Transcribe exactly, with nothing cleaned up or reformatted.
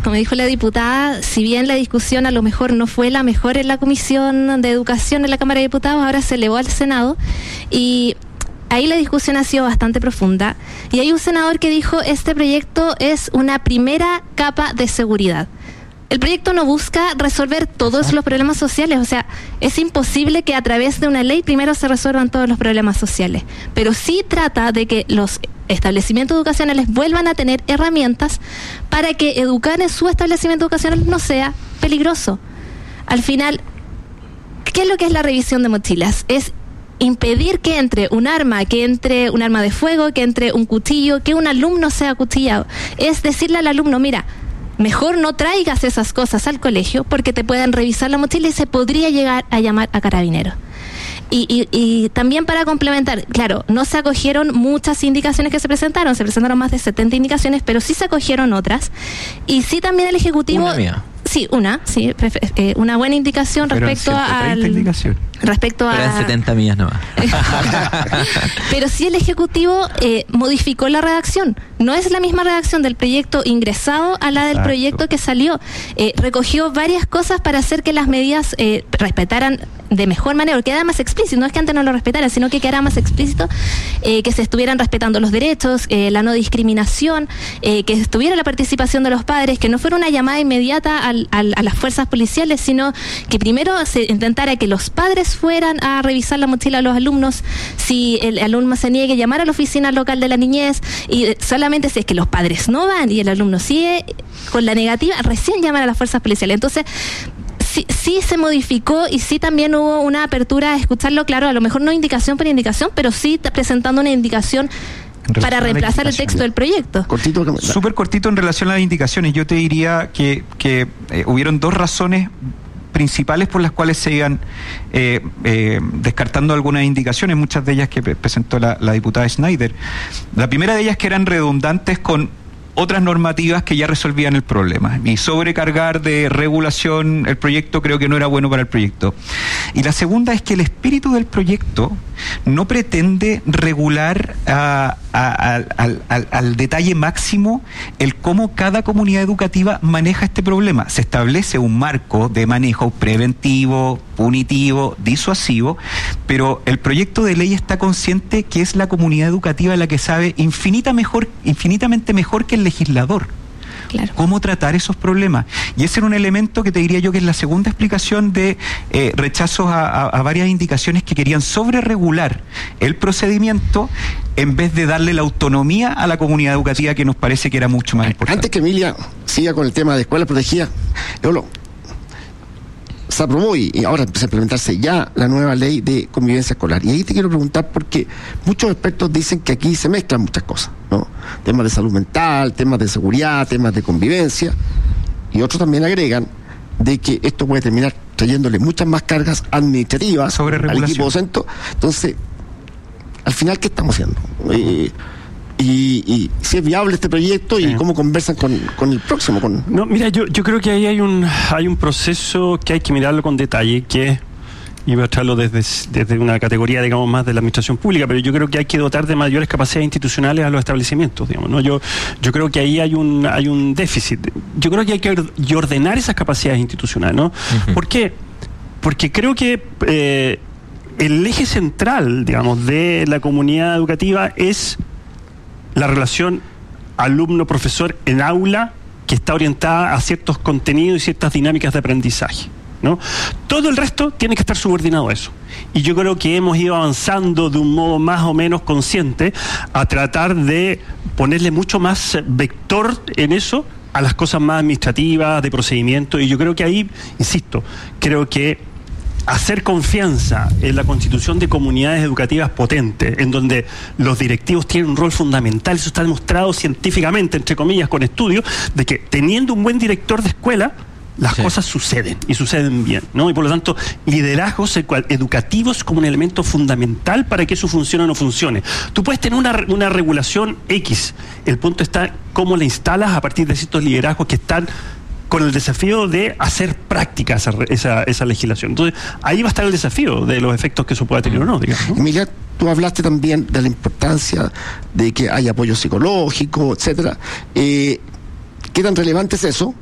como dijo la diputada, si bien la discusión a lo mejor no fue la mejor en la Comisión de Educación en la Cámara de Diputados, ahora se elevó al Senado y ahí la discusión ha sido bastante profunda. Y hay un senador que dijo, este proyecto es una primera capa de seguridad. El proyecto no busca resolver todos los problemas sociales, o sea, es imposible que a través de una ley primero se resuelvan todos los problemas sociales, pero sí trata de que los establecimientos educacionales vuelvan a tener herramientas para que educar en su establecimiento educacional no sea peligroso. Al final, ¿qué es lo que es la revisión de mochilas? Es impedir que entre un arma, que entre un arma de fuego, que entre un cuchillo, que un alumno sea acuchillado. Es decirle al alumno, mira, mejor no traigas esas cosas al colegio porque te pueden revisar la mochila y se podría llegar a llamar a carabineros. Y, y, y también para complementar, claro, no se acogieron muchas indicaciones que se presentaron, se presentaron más de setenta indicaciones, pero sí se acogieron otras. Y sí también el Ejecutivo... Una mía. Sí, una, sí, eh, una buena indicación pero respecto al... indicación. Respecto pero a... en setenta millas nomás. Pero sí el Ejecutivo eh, modificó la redacción. No es la misma redacción del proyecto ingresado a la del Exacto. proyecto que salió. Eh, recogió varias cosas para hacer que las medidas eh, respetaran de mejor manera, porque quedara más explícito, no es que antes no lo respetaran, sino que quedara más explícito eh, que se estuvieran respetando los derechos, eh, la no discriminación, eh, que estuviera la participación de los padres, que no fuera una llamada inmediata al, al, a las fuerzas policiales, sino que primero se intentara que los padres fueran a revisar la mochila de los alumnos, si el alumno se niegue, llamar a la oficina local de la niñez, y solamente si es que los padres no van y el alumno sigue con la negativa, recién llamar a las fuerzas policiales. Entonces, Sí, sí se modificó y sí también hubo una apertura a escucharlo, claro, a lo mejor no indicación por indicación, pero sí presentando una indicación para reemplazar el texto del proyecto. Cortito, súper cortito en relación a las indicaciones. Yo te diría que, que eh, hubieron dos razones principales por las cuales se iban eh, eh, descartando algunas indicaciones, muchas de ellas que presentó la, la diputada Schneider. La primera de ellas que eran redundantes con otras normativas que ya resolvían el problema. Y sobrecargar de regulación el proyecto creo que no era bueno para el proyecto. Y la segunda es que el espíritu del proyecto no pretende regular a, a, a, al, al, al detalle máximo el cómo cada comunidad educativa maneja este problema. Se establece un marco de manejo preventivo, punitivo, disuasivo, pero el proyecto de ley está consciente que es la comunidad educativa la que sabe infinita mejor, infinitamente mejor que el legislador. Claro. Cómo tratar esos problemas. Y ese era un elemento que te diría yo que es la segunda explicación de eh, rechazos a, a, a varias indicaciones que querían sobreregular el procedimiento en vez de darle la autonomía a la comunidad educativa, que nos parece que era mucho más importante. Antes que Emilia siga con el tema de escuelas protegidas, yo lo se aprobó y, y ahora empieza a implementarse ya la nueva ley de convivencia escolar. Y ahí te quiero preguntar, porque muchos expertos dicen que aquí se mezclan muchas cosas, ¿no? Temas de salud mental, temas de seguridad, temas de convivencia, y otros también agregan de que esto puede terminar trayéndole muchas más cargas administrativas al equipo docente. Entonces, al final, ¿qué estamos haciendo? Eh, Y, y si es viable este proyecto y sí. cómo conversan con, con el próximo. Con... No, mira, yo, yo creo que ahí hay un hay un proceso que hay que mirarlo con detalle, que y voy a traerlo desde, desde una categoría, digamos, más de la administración pública, pero yo creo que hay que dotar de mayores capacidades institucionales a los establecimientos, digamos, ¿no? Yo, yo creo que ahí hay un hay un déficit. Yo creo que hay que ordenar esas capacidades institucionales, ¿no? Uh-huh. ¿Por qué? Porque creo que eh, el eje central, digamos, de la comunidad educativa es la relación alumno-profesor en aula, que está orientada a ciertos contenidos y ciertas dinámicas de aprendizaje, ¿no? Todo el resto tiene que estar subordinado a eso. Y yo creo que hemos ido avanzando de un modo más o menos consciente a tratar de ponerle mucho más vector en eso a las cosas más administrativas, de procedimiento, y yo creo que ahí, insisto, creo que hacer confianza en la constitución de comunidades educativas potentes, en donde los directivos tienen un rol fundamental, eso está demostrado científicamente, entre comillas, con estudios, de que teniendo un buen director de escuela, las sí. cosas suceden, y suceden bien, ¿no? Y por lo tanto, liderazgos educativos como un elemento fundamental para que eso funcione o no funcione. Tú puedes tener una, una regulación X, el punto está cómo la instalas a partir de ciertos liderazgos que están con el desafío de hacer práctica esa, esa, esa legislación. Entonces, ahí va a estar el desafío de los efectos que eso pueda tener o no, digamos, ¿no? Emilia, tú hablaste también de la importancia de que haya apoyo psicológico, etcétera. Eh, ¿Qué tan relevante es eso?